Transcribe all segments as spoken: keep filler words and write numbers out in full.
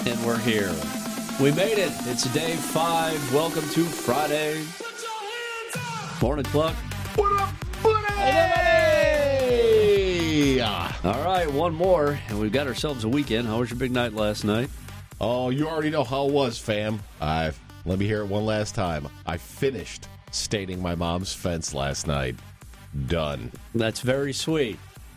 And we're here. We made it. It's day five. Welcome to Friday. Morning, Cluck. What up, buddy? Hey! All right, one more, and we've got ourselves a weekend. How was your big night last night? Oh, you already know how it was, fam. I Let me hear it one last time. I finished staining my mom's fence last night. Done. That's very sweet.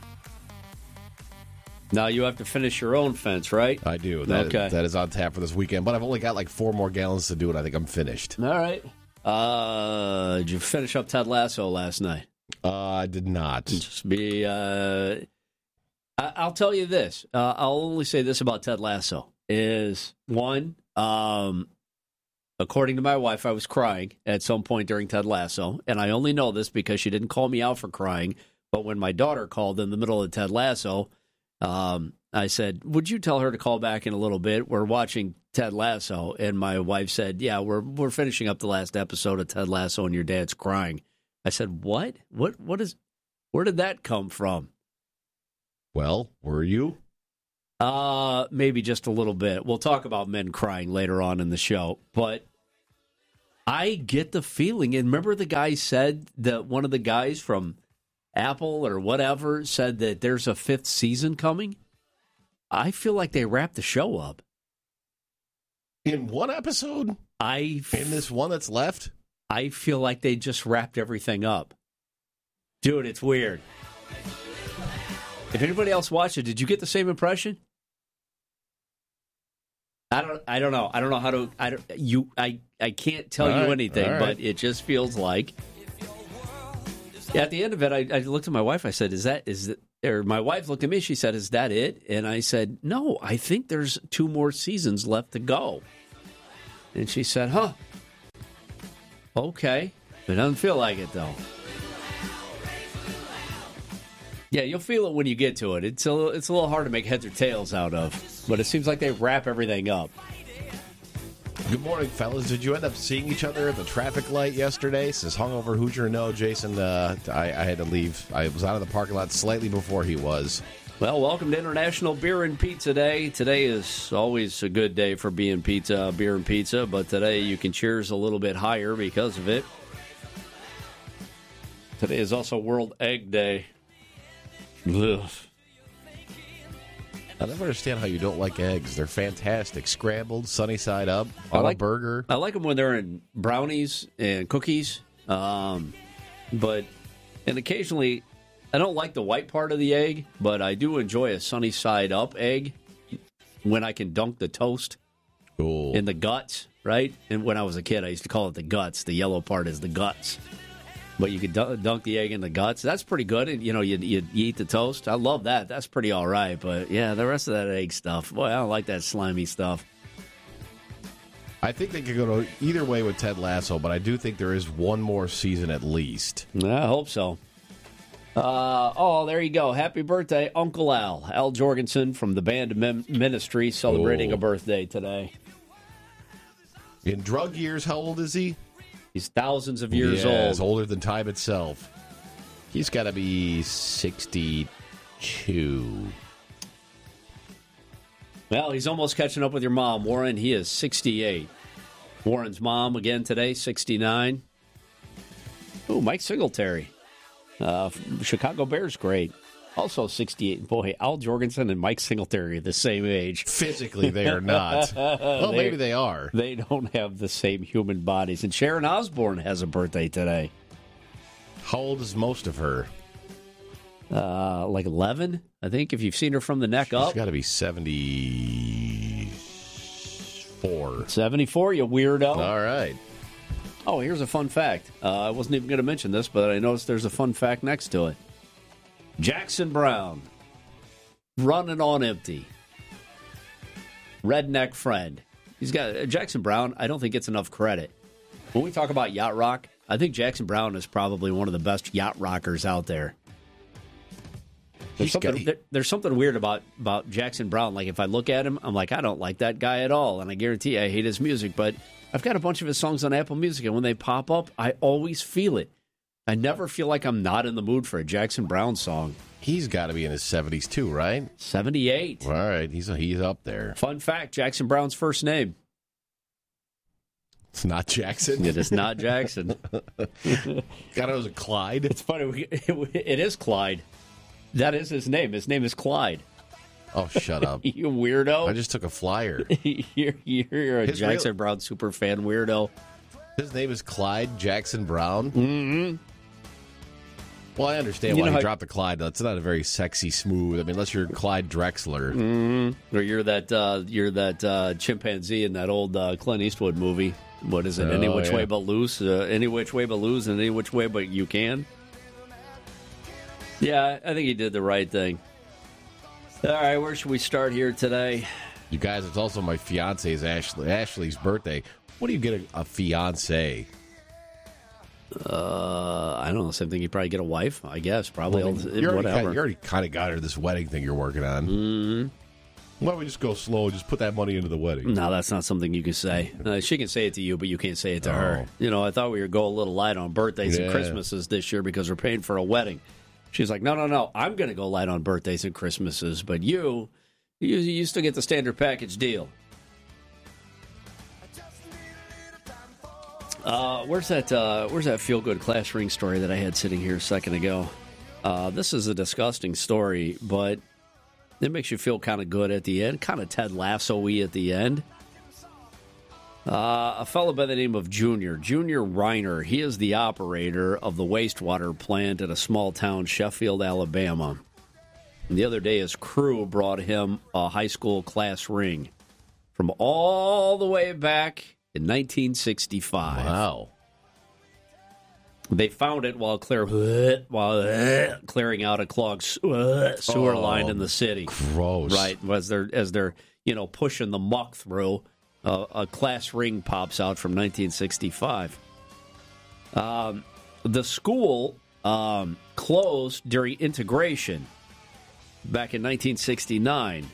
Now you have to finish your own fence, right? I do. That, okay. That is on tap for this weekend, but I've only got like four more gallons to do, and I think I'm finished. All right. Uh, did you finish up Ted Lasso last night? Uh, I did not. Just be. Uh, I, I'll tell you this. Uh, I'll only say this about Ted Lasso: is one. Um, according to my wife, I was crying at some point during Ted Lasso, and I only know this because she didn't call me out for crying. But when my daughter called in the middle of Ted Lasso, um, I said, "Would you tell her to call back in a little bit? We're watching Ted Lasso." And my wife said, "Yeah, we're we're finishing up the last episode of Ted Lasso, and your dad's crying." I said, "What? What? What is? Where did that come from?" Well, were you? Uh, maybe just a little bit. We'll talk about men crying later on in the show, but I get the feeling. And remember, the guy said that one of the guys from Apple or whatever said that there's a fifth season coming. I feel like they wrapped the show up In one episode? I f- In this one that's left? I feel like they just wrapped everything up. Dude, it's weird. If anybody else watched it, did you get the same impression? I don't I don't know. I don't know how to I don't you I I can't tell All you right, anything, all right. but it just feels like at the end of it, I, I looked at my wife. I said, "Is that is it?" Or my wife looked at me. She said, "Is that it?" And I said, "No, I think there's two more seasons left to go." And she said, "Huh? Okay, it doesn't feel like it though." Yeah, you'll feel it when you get to it. It's a little, it's a little hard to make heads or tails out of, but it seems like they wrap everything up. Good morning, fellas. Did you end up seeing each other at the traffic light yesterday? Says hungover Hoosier. No, Jason, uh, I, I had to leave. I was out of the parking lot slightly before he was. Well, welcome to International Beer and Pizza Day. Today is always a good day for being pizza, beer and pizza, but today you can cheers a little bit higher because of it. Today is also World Egg Day. Ugh. I never understand how you don't like eggs. They're fantastic. Scrambled, sunny side up, on like, a burger. I like them when they're in brownies and cookies, um, but and occasionally I don't like the white part of the egg, but I do enjoy a sunny side up egg when I can dunk the toast Cool. in the guts, right? And when I was a kid, I used to call it the guts. The yellow part is the guts. But you could dunk, dunk the egg in the guts. That's pretty good. And, you know, you, you, you eat the toast. I love that. That's pretty all right. But, yeah, the rest of that egg stuff, boy, I don't like that slimy stuff. I think they could go to either way with Ted Lasso, but I do think there is one more season at least. I hope so. Uh, oh, there you go. Happy birthday, Uncle Al. Al Jorgensen from the Band Mem- Ministry celebrating Oh. a birthday today. In drug years, how old is he? He's thousands of years yeah, old. He's older than time itself. He's got to be sixty-two. Well, he's almost catching up with your mom, Warren. He is sixty-eight. Warren's mom again today, sixty-nine. Ooh, Mike Singletary. Uh, Chicago Bears great. Also sixty-eight. Boy, Al Jorgensen and Mike Singletary are the same age. Physically, they are not. Well, They- maybe they are. They don't have the same human bodies. And Sharon Osbourne has a birthday today. How old is most of her? Uh, like eleven, I think, if you've seen her from the neck She's up. got to be seventy-four. seventy-four, you weirdo. All right. Oh, here's a fun fact. Uh, I wasn't even going to mention this, but I noticed there's a fun fact next to it. Jackson Brown, running on empty. Redneck friend. He's got uh, Jackson Brown. I don't think gets enough credit. When we talk about yacht rock, I think Jackson Brown is probably one of the best yacht rockers out there. There's He's something, got- there, there's something weird about, about Jackson Brown. Like, if I look at him, I'm like, I don't like that guy at all. And I guarantee I hate his music. But I've got a bunch of his songs on Apple Music, and when they pop up, I always feel it. I never feel like I'm not in the mood for a Jackson Browne song. He's got to be in his seventies too, right? seventy-eight. All right, he's he's up there. Fun fact, Jackson Browne's first name. It's not Jackson. It is not Jackson. God, it was a Clyde. It's funny. We, it, it is Clyde. That is his name. His name is Clyde. Oh, shut up. You weirdo. I just took a flyer. you're, you're a His Jackson real- Browne super fan weirdo. His name is Clyde Jackson Browne. Mm-hmm. Well, I understand You why know he how- dropped the Clyde. That's not a very sexy, smooth. I mean, unless you're Clyde Drexler. Mm-hmm. Or you're that uh, you're that uh, chimpanzee in that old uh, Clint Eastwood movie. What is it? Oh, Any which yeah. way but loose. Uh, any which way but lose, and any which way but you can. Yeah, I think he did the right thing. All right, where should we start here today? You guys, it's also my fiance's Ashley, Ashley's birthday. What do you get a, a fiance? Uh, I don't know. Same thing. You probably get a wife. I guess probably. Well, I mean, you, already whatever. kinda, you already kind of got her this wedding thing you're working on. Mm-hmm. Why don't we just go slow and just put that money into the wedding? No, that's not something you can say. Uh, she can say it to you, but you can't say it to Oh. her. You know, I thought we would go a little light on birthdays Yeah. and Christmases this year because we're paying for a wedding. She's like, no, no, no. I'm going to go light on birthdays and Christmases, but you, you, you still get the standard package deal. Uh, where's that? Uh, where's that feel good class ring story that I had sitting here a second ago? Uh, this is a disgusting story, but it makes you feel kind of good at the end, kind of Ted Lasso-y at the end. Uh, a fellow by the name of Junior, Junior Reiner, he is the operator of the wastewater plant at a small town, Sheffield, Alabama. And the other day, his crew brought him a high school class ring from all the way back in nineteen sixty-five. Wow. They found it while clear while clearing out a clogged sewer Oh, line in the city. Gross. Right, as they're as they're you know pushing the muck through, uh, a class ring pops out from nineteen sixty-five. Um, the school um, closed during integration back in nineteen sixty-nine.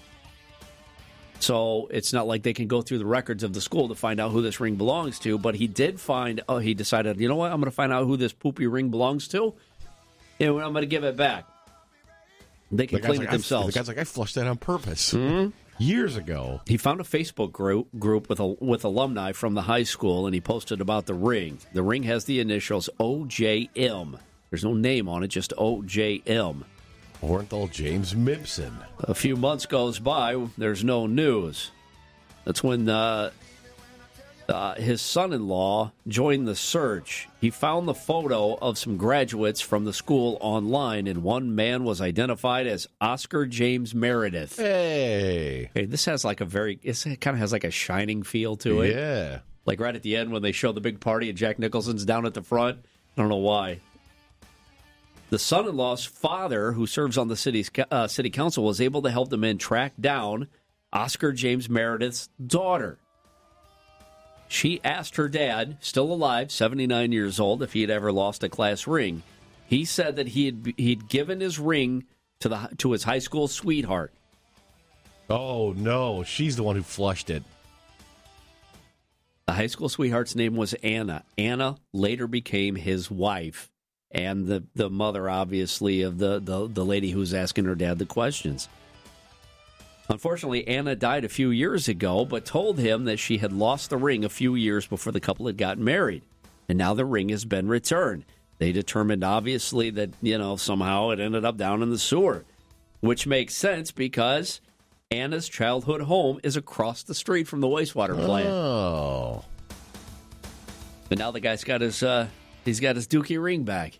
So it's not like they can go through the records of the school to find out who this ring belongs to. But he did find, oh, he decided, you know what, I'm going to find out who this poopy ring belongs to, and I'm going to give it back. They can The guy's clean like, it themselves. I, the guy's like, I flushed that on purpose. Mm-hmm. Years ago. He found a Facebook group group with a, with alumni from the high school, and he posted about the ring. The ring has the initials O J M. There's no name on it, just O J M. Orenthal James Mibson. A few months goes by, there's no news. That's when uh, uh, his son-in-law joined the search. He found the photo of some graduates from the school online, and one man was identified as Oscar James Meredith. Hey. Hey, this has like a very, it's, it kind of has like a Shining feel to it. Yeah. Like right at the end when they show the big party and Jack Nicholson's down at the front. I don't know why. The son-in-law's father, who serves on the city's uh, city council, was able to help the men track down Oscar James Meredith's daughter. She asked her dad, still alive, seventy-nine years old, if he had ever lost a class ring. He said that he had he'd given his ring to the to his high school sweetheart. Oh, no. She's the one who flushed it. The high school sweetheart's name was Anna. Anna later became his wife. And the, the mother, obviously, of the, the, the lady who's asking her dad the questions. Unfortunately, Anna died a few years ago, but told him that she had lost the ring a few years before the couple had gotten married. And now the ring has been returned. They determined, obviously, that, you know, somehow it ended up down in the sewer. Which makes sense because Anna's childhood home is across the street from the wastewater plant. Oh. But now the guy's got his... Uh, He's got his Dookie ring back.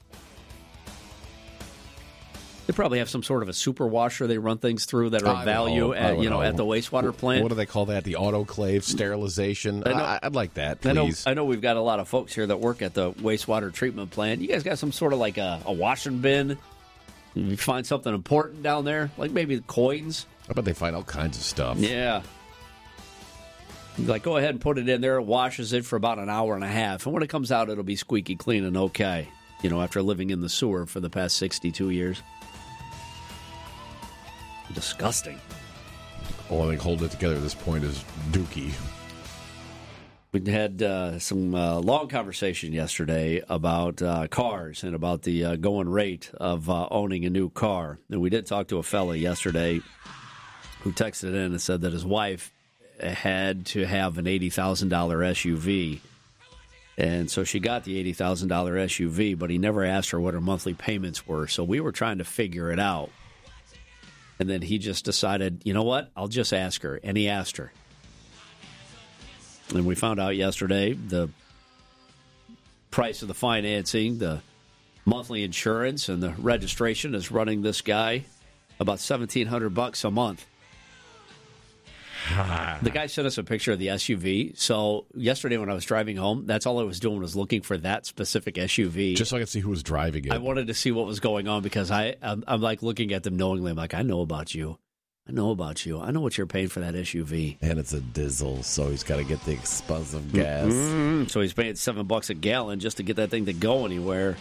They probably have some sort of a super washer they run things through that are of value at you know, know at the wastewater plant. What do they call that? The autoclave sterilization. I know, I, I'd like that, please. I know, I know we've got a lot of folks here that work at the wastewater treatment plant. You guys got some sort of like a, a washing bin? You find something important down there, like maybe coins. I bet they find all kinds of stuff. Yeah. Like, go ahead and put it in there. It washes it for about an hour and a half. And when it comes out, it'll be squeaky clean and okay. You know, after living in the sewer for the past sixty-two years. Disgusting. All I think holding it together at this point is Dookie. We had uh, some uh, long conversation yesterday about uh, cars and about the uh, going rate of uh, owning a new car. And we did talk to a fella yesterday who texted in and said that his wife had to have an eighty thousand dollars S U V. And so she got the eighty thousand dollars S U V, but he never asked her what her monthly payments were. So we were trying to figure it out. And then he just decided, you know what, I'll just ask her. And he asked her. And we found out yesterday the price of the financing, the monthly insurance, and the registration is running this guy about seventeen hundred bucks a month. The guy sent us a picture of the S U V. So yesterday when I was driving home, that's all I was doing was looking for that specific S U V. Just so I could see who was driving it. I wanted to see what was going on because I, I'm, I'm like looking at them knowingly. I'm like, I know about you. I know about you. I know what you're paying for that S U V. And it's a diesel, so he's got to get the expensive gas. Mm-hmm. So he's paying seven bucks a gallon just to get that thing to go anywhere.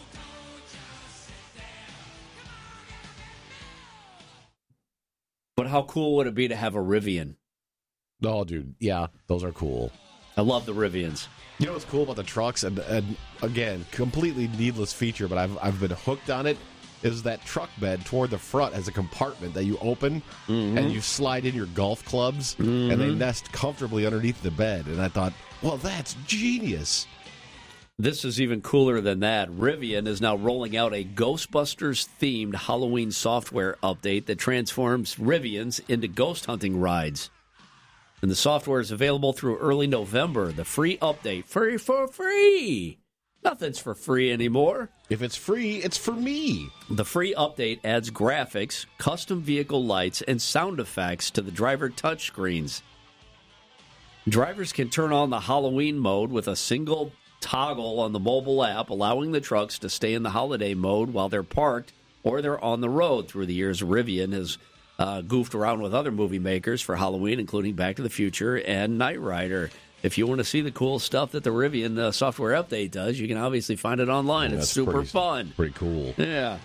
But how cool would it be to have a Rivian? Oh, dude, yeah, those are cool. I love the Rivians. You know what's cool about the trucks? And, and again, completely needless feature, but I've I've been hooked on it. Is that truck bed toward the front has a compartment that you open mm-hmm. and you slide in your golf clubs mm-hmm. and they nest comfortably underneath the bed. And I thought, well, that's genius. This is even cooler than that. Rivian is now rolling out a Ghostbusters-themed Halloween software update that transforms Rivians into ghost hunting rides. And the software is available through early November. The free update, free for free. Nothing's for free anymore. If it's free, it's for me. The free update adds graphics, custom vehicle lights, and sound effects to the driver touchscreens. Drivers can turn on the Halloween mode with a single toggle on the mobile app, allowing the trucks to stay in the holiday mode while they're parked or they're on the road. Through the years, Rivian has uh, goofed around with other movie makers for Halloween, including Back to the Future and Knight Rider. If you want to see the cool stuff that the Rivian uh, software update does, you can obviously find it online. Oh, it's super pretty, fun. Pretty cool. Yeah.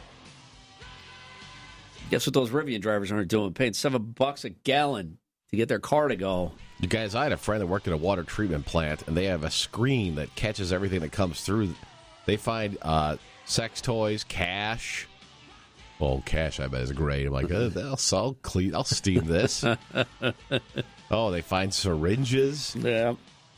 Guess what those Rivian drivers aren't doing? Paying seven bucks a gallon to get their car to go. You guys, I had a friend that worked at a water treatment plant, and they have a screen that catches everything that comes through. They find uh, sex toys, cash. Oh, cash, I bet, is great. I'm like, oh, I'll, I'll, clean, I'll steam this. Oh, they find syringes. Yeah.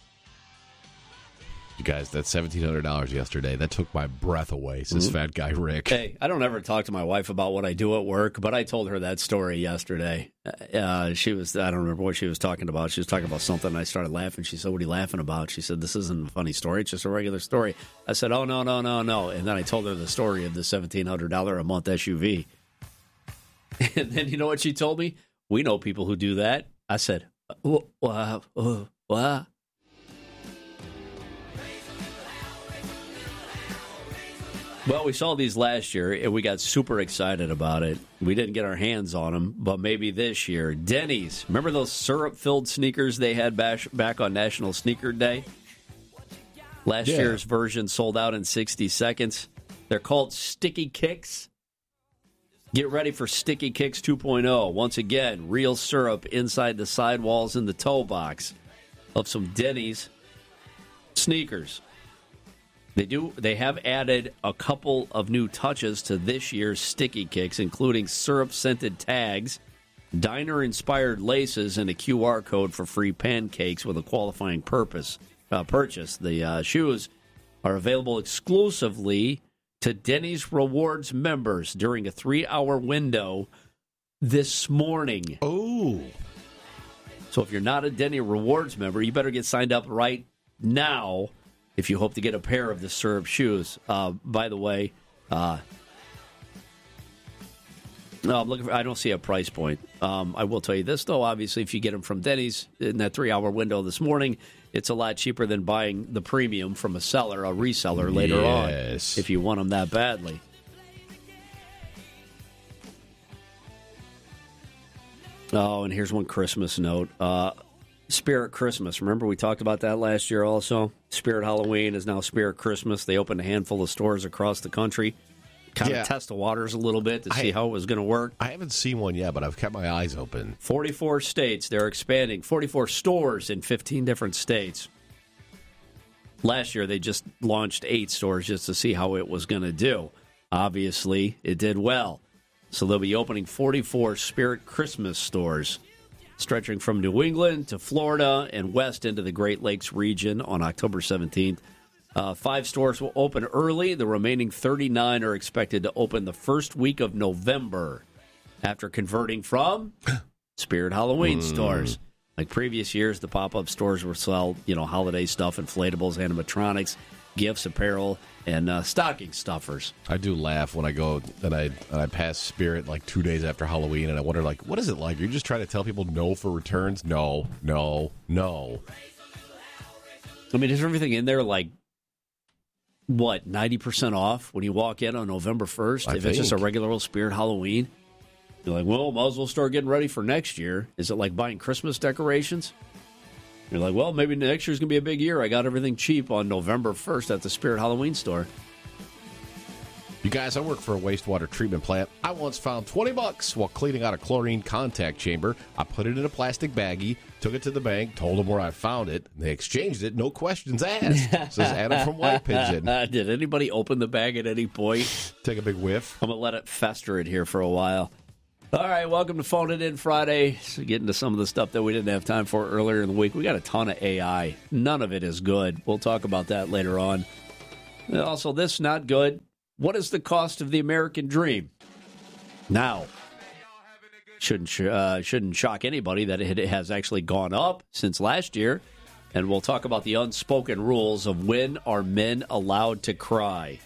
You guys, that seventeen hundred dollars yesterday, that took my breath away, says mm-hmm. Fat Guy Rick. Hey, I don't ever talk to my wife about what I do at work, but I told her that story yesterday. Uh, she was, I don't remember what she was talking about. She was talking about something, and I started laughing. She said, what are you laughing about? She said, this isn't a funny story. It's just a regular story. I said, oh, no, no, no, no. And then I told her the story of the seventeen hundred dollars a month S U V. And then you know what she told me? We know people who do that. I said, what? What? What? Well, we saw these last year, and we got super excited about it. We didn't get our hands on them, but maybe this year. Denny's. Remember those syrup-filled sneakers they had back, back on National Sneaker Day? Last yeah. year's version sold out in sixty seconds. They're called Sticky Kicks. Get ready for Sticky Kicks two point oh. Once again, real syrup inside the sidewalls in the toe box of some Denny's sneakers. They do. They have added a couple of new touches to this year's Sticky Kicks, including syrup-scented tags, diner-inspired laces, and a Q R code for free pancakes with a qualifying purpose uh, purchase. The uh, shoes are available exclusively to Denny's Rewards members during a three-hour window this morning. Oh. So if you're not a Denny Rewards member, you better get signed up right now if you hope to get a pair of the syrup shoes. Uh, by the way, uh, no, I'm looking for, I don't see a price point. Um, I will tell you this, though. Obviously, if you get them from Denny's in that three-hour window this morning, it's a lot cheaper than buying the premium from a seller, a reseller later yes. on, if you want them that badly. Oh, and here's one Christmas note. Uh, Spirit Christmas. Remember we talked about that last year also? Spirit Halloween is now Spirit Christmas. They opened a handful of stores across the country. Kind yeah. of test the waters a little bit to see I, how it was going to work. I haven't seen one yet, but I've kept my eyes open. forty-four states. They're expanding. forty-four stores in fifteen different states. last year they just launched eight stores just to see how it was going to do. Obviously, it did well. So they'll be opening forty-four Spirit Christmas stores, stretching from New England to Florida and west into the Great Lakes region on October seventeenth. Uh, five stores will open early. The remaining thirty-nine are expected to open the first week of November after converting from Spirit Halloween mm. stores. Like previous years, the pop-up stores will sell, you know, holiday stuff, inflatables, animatronics, gifts, apparel, and uh, stocking stuffers. I do laugh when I go and I and I pass Spirit like two days after Halloween, and I wonder, like, what is it like? Are you just trying to tell people no for returns? No, no, no. I mean, is everything in there like, what, ninety percent off when you walk in on November first? I if think. It's just a regular old Spirit Halloween? You're like, well, might as well start getting ready for next year. Is it like buying Christmas decorations? You're like, well, maybe next year's going to be a big year. I got everything cheap on November first at the Spirit Halloween store. You guys, I work for a wastewater treatment plant. I once found twenty bucks while cleaning out a chlorine contact chamber. I put it in a plastic baggie, took it to the bank, told them where I found it. And they exchanged it, no questions asked. Says Adam from White Pigeon. Did anybody open the bag at any point? Take a big whiff. I'm going to let it fester in here for a while. All right, welcome to Phone It In Friday. So getting to some of the stuff that we didn't have time for earlier in the week. We got a ton of A I. None of it is good. We'll talk about that later on. Also, this not good. What is the cost of the American dream? Now, shouldn't uh, shouldn't shock anybody that it has actually gone up since last year. And we'll talk about the unspoken rules of when are men allowed to cry.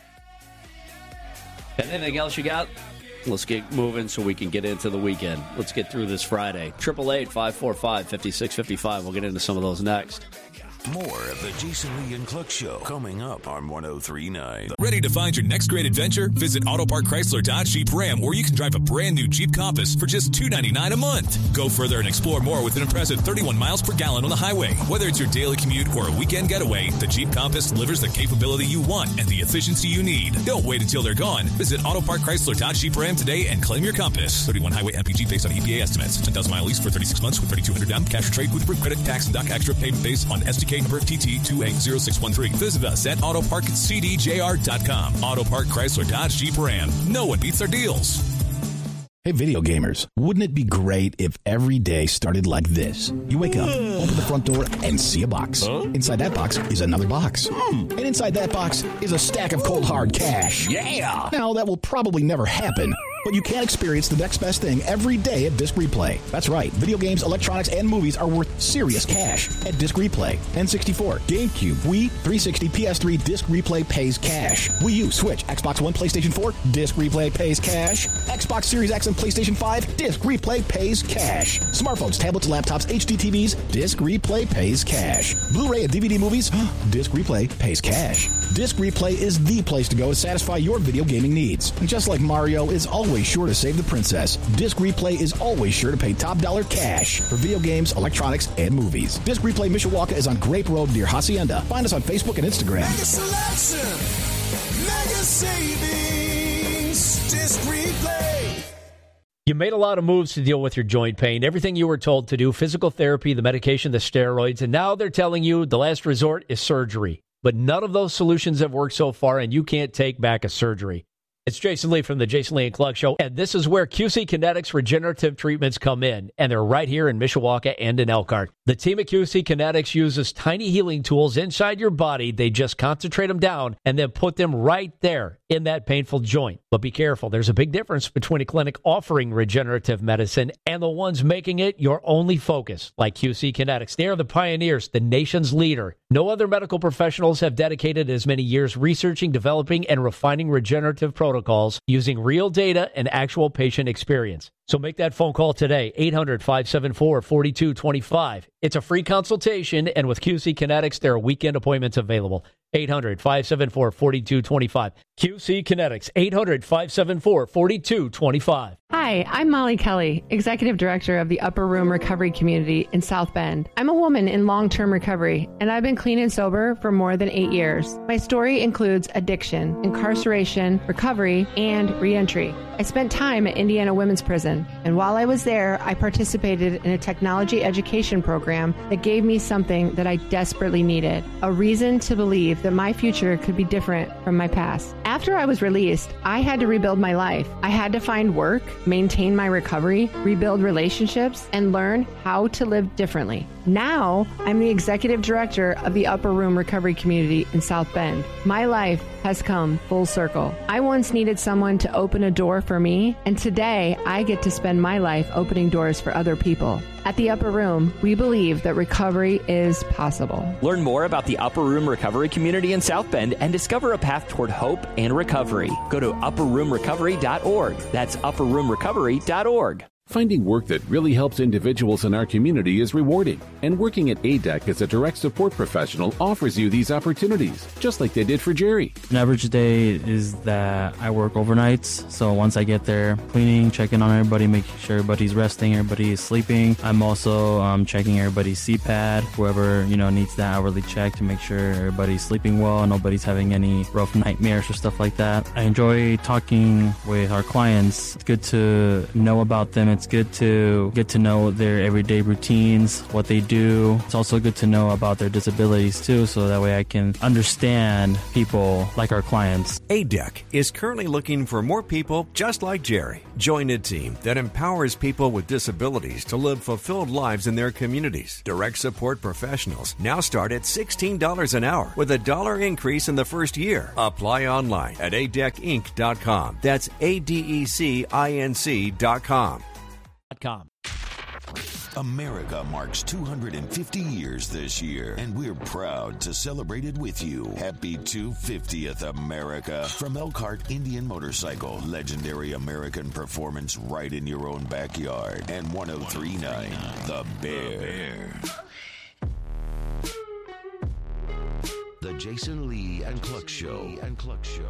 And anything else you got? Let's get moving so we can get into the weekend. Let's get through this Friday. eight eight eight, five four five, five six five five. We'll get into some of those next. More of the Jason Lee and Cluck Show coming up on one oh three point nine. Ready to find your next great adventure? Visit Auto Park Chrysler Dodge Jeep Ram, where you can drive a brand new Jeep Compass for just two hundred ninety-nine dollars a month. Go further and explore more with an impressive thirty-one miles per gallon on the highway. Whether it's your daily commute or a weekend getaway, the Jeep Compass delivers the capability you want and the efficiency you need. Don't wait until they're gone. Visit Auto Park Chrysler Dodge Jeep Ram today and claim your Compass. thirty-one highway M P G based on E P A estimates. ten thousand mile lease for thirty-six months with thirty-two hundred down. Cash or trade with approved credit, tax, and dock extra payment based on S D K number T T two eight zero six one three. Visit us at auto park c d j r dot com. Auto Park Chrysler Dodge Jeep Ram. No one beats their deals. Hey, video gamers, wouldn't it be great if every day started like this? You wake up, open the front door, and see a box. Huh? Inside that box is another box. Hmm. And inside that box is a stack of cold, hard cash. Yeah! Now, that will probably never happen, but you can experience the next best thing every day at Disc Replay. That's right, video games, electronics, and movies are worth serious cash at Disc Replay. N sixty-four, GameCube, Wii, three sixty, P S three, Disc Replay pays cash. Wii U, Switch, Xbox One, PlayStation four, Disc Replay pays cash. Xbox Series X and PlayStation five, Disc Replay pays cash. Smartphones, tablets, laptops, H D T Vs, Disc Replay pays cash. Blu-ray and D V D movies, Disc Replay pays cash. Disc Replay is the place to go to satisfy your video gaming needs. And just like Mario is always sure to save the princess, Disc Replay is always sure to pay top dollar cash for video games, electronics, and movies. Disc Replay Mishawaka is on Grape Road near Hacienda. Find us on Facebook and Instagram. Mega selection, mega savings, Disc Replay. You made a lot of moves to deal with your joint pain, everything you were told to do, physical therapy, the medication, the steroids, and now they're telling you the last resort is surgery. But none of those solutions have worked so far, and you can't take back a surgery. It's Jason Lee from the Jason Lee and Cluck Show, and this is where Q C Kinetics regenerative treatments come in, and they're right here in Mishawaka and in Elkhart. The team at Q C Kinetics uses tiny healing tools inside your body. They just concentrate them down and then put them right there in that painful joint. But be careful, there's a big difference between a clinic offering regenerative medicine and the ones making it your only focus, like Q C Kinetics. They are the pioneers, the nation's leader. No other medical professionals have dedicated as many years researching, developing, and refining regenerative protocols using real data and actual patient experience. So make that phone call today, eight hundred, five seven four, four two two five. It's a free consultation, and with Q C Kinetics, there are weekend appointments available. eight hundred, five seven four, four two two five. Q C Kinetics, eight hundred, five seven four, four two two five. Hi, I'm Molly Kelly, Executive Director of the Upper Room Recovery Community in South Bend. I'm a woman in long-term recovery, and I've been clean and sober for more than eight years. My story includes addiction, incarceration, recovery, and reentry. I spent time at Indiana Women's Prison, and while I was there, I participated in a technology education program that gave me something that I desperately needed, a reason to believe that my future could be different from my past. After I was released, I had to rebuild my life. I had to find work, maintain my recovery, rebuild relationships, and learn how to live differently. Now, I'm the executive director of the Upper Room Recovery Community in South Bend. My life has come full circle. I once needed someone to open a door for me, and today I get to spend my life opening doors for other people. At the Upper Room, we believe that recovery is possible. Learn more about the Upper Room Recovery Community in South Bend and discover a path toward hope and recovery. Go to upper room recovery dot org. That's upper room recovery dot org. Finding work that really helps individuals in our community is rewarding, and working at A D E C as a direct support professional offers you these opportunities, just like they did for Jerry. An average day is that I work overnights, so once I get there, cleaning, checking on everybody, making sure everybody's resting, everybody is sleeping. I'm also um, checking everybody's C PAD, whoever you know needs that hourly check to make sure everybody's sleeping well, nobody's having any rough nightmares or stuff like that. I enjoy talking with our clients. It's good to know about them. It's good to get to know their everyday routines, what they do. It's also good to know about their disabilities too, so that way I can understand people like our clients. A D E C is currently looking for more people just like Jerry. Join a team that empowers people with disabilities to live fulfilled lives in their communities. Direct support professionals now start at sixteen dollars an hour with a dollar increase in the first year. Apply online at A D E C inc dot com. That's A D E C I N C dot com. America marks two hundred fifty years this year, and we're proud to celebrate it with you. Happy two hundred fiftieth, America. From Elkhart Indian Motorcycle, legendary American performance right in your own backyard. And one oh three point nine, The Bear. The Jason Lee and Cluck Show. And Cluck Show.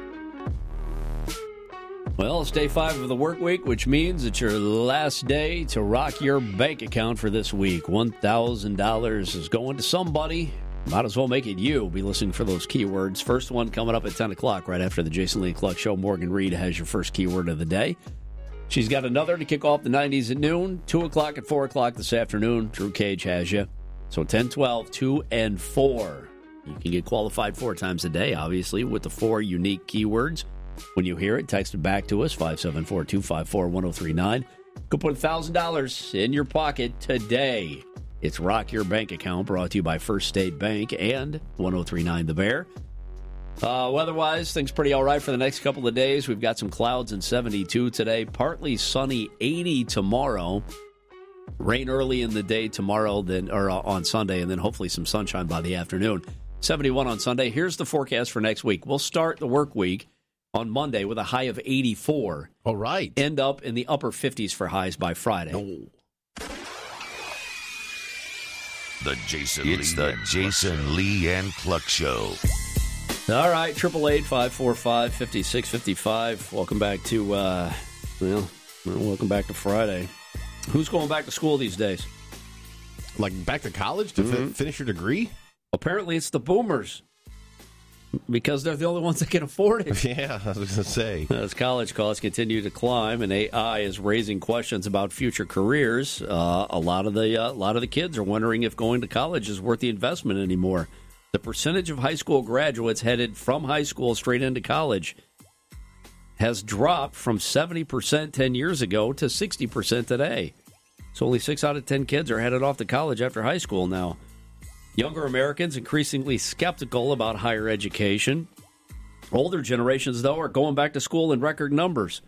Well, it's day five of the work week, which means it's your last day to rock your bank account for this week. one thousand dollars is going to somebody. Might as well make it you. Be listening for those keywords. First one coming up at ten o'clock, right after the Jason Lee and Cluck Show. Morgan Reed has your first keyword of the day. She's got another to kick off the nineties at noon. two o'clock at four o'clock this afternoon. Drew Cage has you. So ten, twelve, two, and four. You can get qualified four times a day, obviously, with the four unique keywords. When you hear it, text it back to us, five seven four, two five four, one oh three nine. Go put one thousand dollars in your pocket today. It's Rock Your Bank Account, brought to you by First State Bank and one oh three point nine The Bear. Uh, weather-wise, things pretty all right for the next couple of days. We've got some clouds and seventy-two today. Partly sunny, eighty tomorrow. Rain early in the day tomorrow, then or uh, on Sunday, and then hopefully some sunshine by the afternoon. seventy-one on Sunday. Here's the forecast for next week. We'll start the work week on Monday with a high of eighty-four. All right. End up in the upper fifties for highs by Friday. Oh. The Jason it's Lee the Jason Lee and Cluck Show. All right, triple eight five four five fifty six fifty five. Welcome back to uh, well, welcome back to Friday. Who's going back to school these days? Like back to college to mm-hmm. fi- finish your degree? Apparently, it's the boomers. Because they're the only ones that can afford it. Yeah, I was going to say. As college costs continue to climb and A I is raising questions about future careers, uh, a lot of the uh, a lot of the kids are wondering if going to college is worth the investment anymore. The percentage of high school graduates headed from high school straight into college has dropped from seventy percent ten years ago to sixty percent today. So only six out of ten kids are headed off to college after high school now. Younger Americans increasingly skeptical about higher education. Older generations, though, are going back to school in record numbers.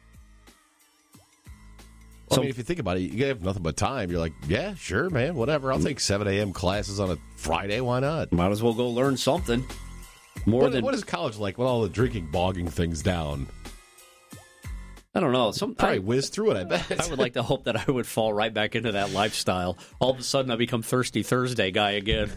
Well, So, I mean, if you think about it, you have nothing but time. You're like, yeah, sure, man, whatever. I'll take seven a.m. classes on a Friday. Why not? Might as well go learn something. More what, than what is college like when all the drinking bogging things down? I don't know. Some, Probably I, whiz through it, I bet. I would like to hope that I would fall right back into that lifestyle. All of a sudden, I become Thirsty Thursday guy again.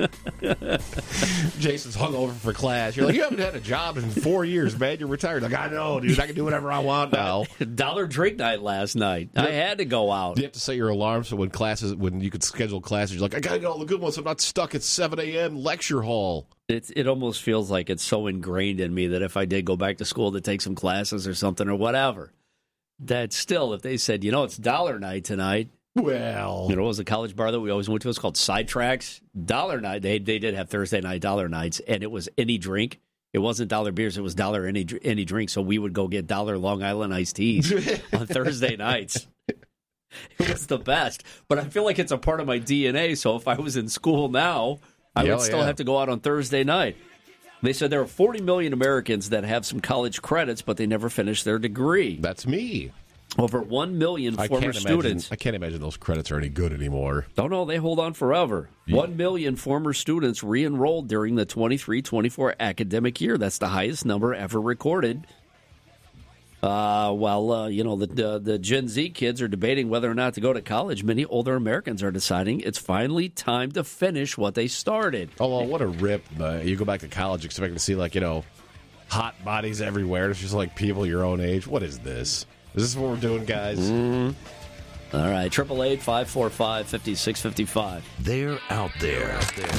Jason's hungover for class. You're like, you haven't had a job in four years, man. You're retired. Like, I know, dude. I can do whatever I want now. Dollar drink night last night. Yeah. I had to go out. Do you have to set your alarm so when classes, when you could schedule classes, you're like, I got to get all the good ones. So I'm not stuck at seven a.m. lecture hall. It's, it almost feels like it's so ingrained in me that if I did go back to school to take some classes or something or whatever, that still, if they said, you know, it's dollar night tonight. Well, you know, it was a college bar that we always went to. It was called Sidetracks. Dollar night. They they did have Thursday night dollar nights, and it was any drink. It wasn't dollar beers. It was dollar any any drink. So we would go get dollar Long Island iced teas on Thursday nights. It was the best. But I feel like it's a part of my D N A. So if I was in school now, I yeah, would still yeah. have to go out on Thursday night. They said there are forty million Americans that have some college credits, but they never finish their degree. That's me. Over one million I former can't students. Imagine, I can't imagine those credits are any good anymore. Don't know. They hold on forever. Yeah. one million former students re-enrolled during the twenty-three twenty-four academic year. That's the highest number ever recorded. Uh, while, uh, you know, the, the the Gen Z kids are debating whether or not to go to college, many older Americans are deciding it's finally time to finish what they started. Oh, well, what a rip. Uh, you go back to college expecting to see, like, you know, hot bodies everywhere. It's just like people your own age. What is this? Is this what we're doing, guys? Mm. All right, triple eight five four five fifty six fifty five. They're out there.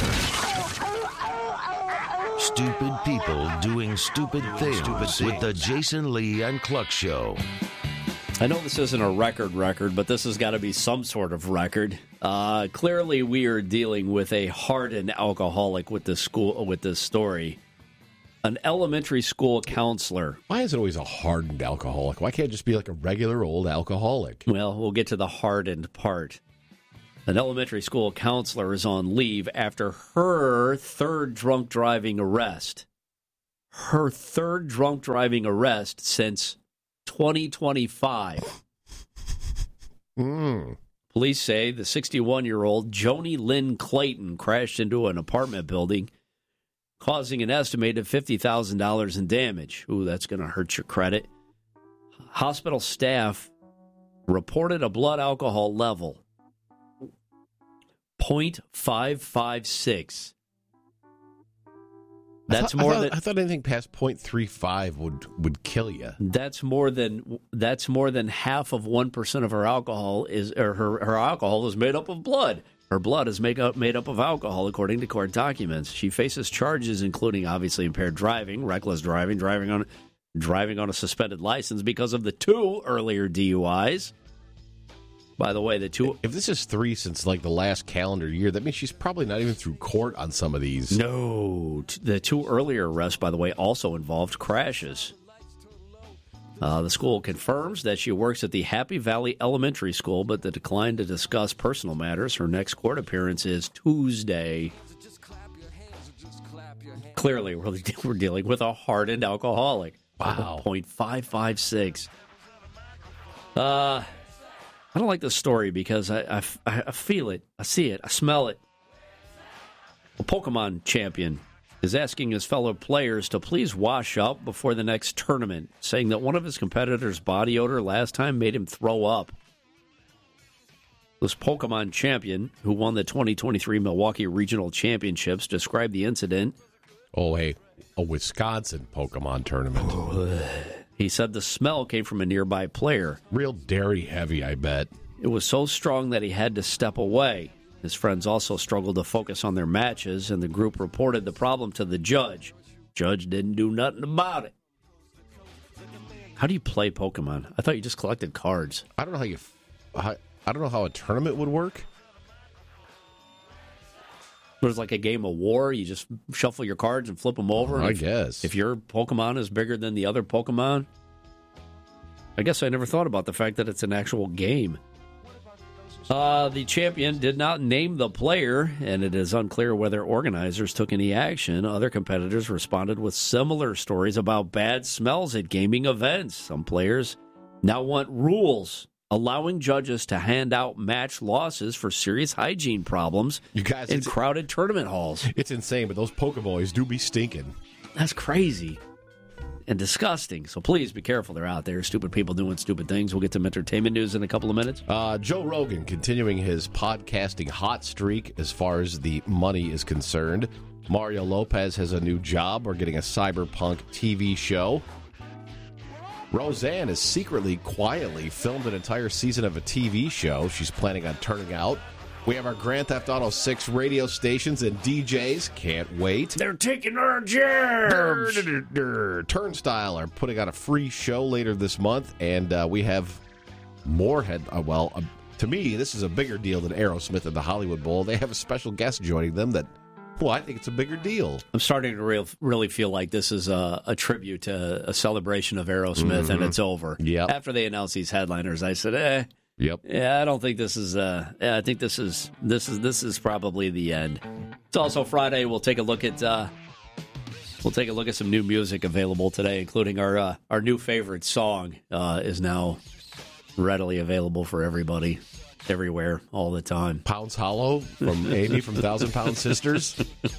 Stupid people doing stupid things, stupid things with the Jason Lee and Cluck Show. I know this isn't a record record, but this has got to be some sort of record. Uh, clearly, we are dealing with a hardened alcoholic with this school with this story. An elementary school counselor. Why is it always a hardened alcoholic? Why can't it just be like a regular old alcoholic? Well, we'll get to the hardened part. An elementary school counselor is on leave after her third drunk driving arrest. Her third drunk driving arrest since twenty twenty-five. Mm. Police say the sixty-one-year-old Joni Lynn Clayton crashed into an apartment building, causing an estimated fifty thousand dollars in damage. Ooh, that's going to hurt your credit. Hospital staff reported a blood alcohol level point five five six. That's I thought, more I thought, than I thought anything past point three five would would kill you. That's more than that's more than half of one percent of her alcohol is or her her alcohol is made up of blood. Her blood is make up, made up of alcohol, according to court documents. She faces charges including obviously impaired driving, reckless driving, driving on driving on a suspended license because of the two earlier D U Is. By the way, the two... If this is three since, like, the last calendar year, that means she's probably not even through court on some of these. No. The two earlier arrests, by the way, also involved crashes. Uh, the school confirms that she works at the Happy Valley Elementary School, but they declined to discuss personal matters. Her next court appearance is Tuesday. Clearly, we're, we're dealing with a hardened alcoholic. Wow. point five five six. Uh... I don't like this story because I, I, I feel it, I see it, I smell it. A Pokemon champion is asking his fellow players to please wash up before the next tournament, saying that one of his competitors' body odor last time made him throw up. This Pokemon champion, who won the twenty twenty-three Milwaukee Regional Championships, described the incident. Oh, hey, a Wisconsin Pokemon tournament. He said the smell came from a nearby player. Real dairy heavy, I bet. It was so strong that he had to step away. His friends also struggled to focus on their matches, and the group reported the problem to the judge. Judge didn't do nothing about it. How do you play Pokemon? I thought you just collected cards. I don't know how you... I, I don't know how a tournament would work. There's like a game of war. You just shuffle your cards and flip them over. I if, guess. If your Pokemon is bigger than the other Pokemon. I guess I never thought about the fact that it's an actual game. Uh, the champion did not name the player, and it is unclear whether organizers took any action. Other competitors responded with similar stories about bad smells at gaming events. Some players now want rules allowing judges to hand out match losses for serious hygiene problems you guys, in crowded tournament halls. It's insane, but those Pokeboys do be stinking. That's crazy. and disgusting. So please be careful. They're out there. Stupid people doing stupid things. We'll get some entertainment news in a couple of minutes. Uh, Joe Rogan continuing his podcasting hot streak as far as the money is concerned. Mario Lopez has a new job. We're getting a cyberpunk T V show. Roseanne has secretly, quietly filmed an entire season of a T V show she's planning on turning out. We have our Grand Theft Auto six radio stations and D Js. Can't wait. They're taking our jobs. Turnstile are putting on a free show later this month, and uh, we have more head. Uh, well, uh, to me, this is a bigger deal than Aerosmith and the Hollywood Bowl. They have a special guest joining them that, well, I think it's a bigger deal. I'm starting to real, really feel like this is a, a tribute to a celebration of Aerosmith, mm-hmm. and it's over. Yep. After they announced these headliners, I said, eh. Yep. Yeah, I don't think this is. Uh, yeah, I think this is this is this is probably the end. It's also Friday. We'll take a look at. Uh, we'll take a look at some new music available today, including our uh, our new favorite song uh, is now readily available for everybody, everywhere, all the time. Pounds Hollow from Amy from Thousand Pound Sisters.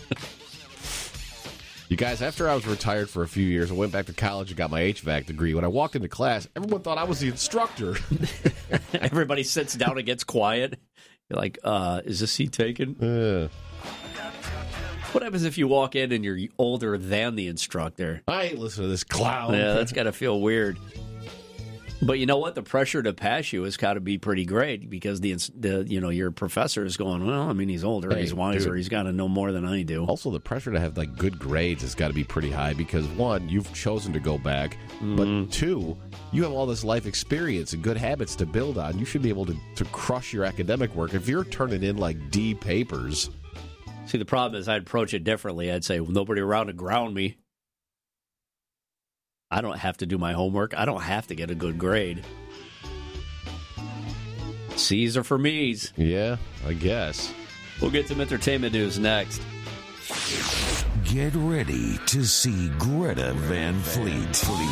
You guys, after I was retired for a few years, I went back to college and got my H V A C degree. When I walked into class, everyone thought I was the instructor. Everybody sits down and gets quiet. You're like, uh, is this seat taken? Uh. What happens if you walk in and you're older than the instructor? I ain't listening to this clown. Yeah, that's got to feel weird. But you know what? The pressure to pass you has got to be pretty great because the the you know your professor is going, well, I mean, he's older, hey, he's wiser, dude. He's got to know more than I do. Also, the pressure to have like good grades has got to be pretty high because one, you've chosen to go back, mm-hmm. but two, you have all this life experience and good habits to build on. You should be able to to crush your academic work. If you're turning in like D papers. See, the problem is I'd approach it differently. I'd say, well, nobody around to ground me. I don't have to do my homework. I don't have to get a good grade. C's are for me's. Yeah, I guess. We'll get some entertainment news next. Get ready to see Greta Van Fleet.